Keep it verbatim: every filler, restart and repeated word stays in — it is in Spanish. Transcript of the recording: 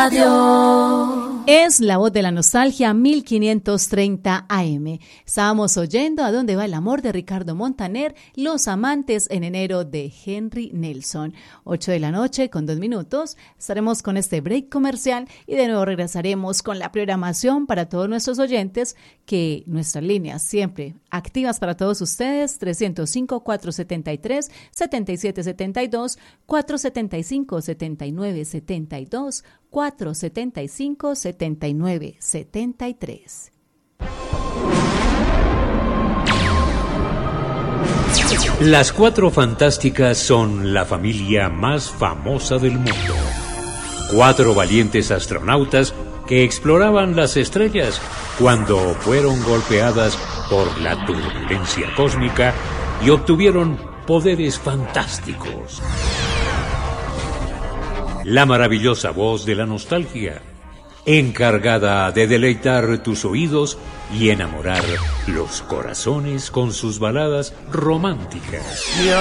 Es la voz de la nostalgia mil quinientos treinta A M. Estábamos oyendo A dónde va el amor de Ricardo Montaner, Los amantes en enero de Henry Nelson. ocho de la noche con dos minutos. Estaremos con este break comercial y de nuevo regresaremos con la programación para todos nuestros oyentes, que nuestras líneas siempre activas para todos ustedes, trescientos cinco, cuatrocientos setenta y tres, setenta y siete setenta y dos, cuatrocientos setenta y cinco, setenta y nueve setenta y dos, cuatrocientos setenta y cinco, setenta y nueve setenta y tres. Las Cuatro Fantásticas son la familia más famosa del mundo. Cuatro valientes astronautas que exploraban las estrellas cuando fueron golpeadas por la turbulencia cósmica y obtuvieron poderes fantásticos. La maravillosa voz de la nostalgia, encargada de deleitar tus oídos y enamorar los corazones con sus baladas románticas.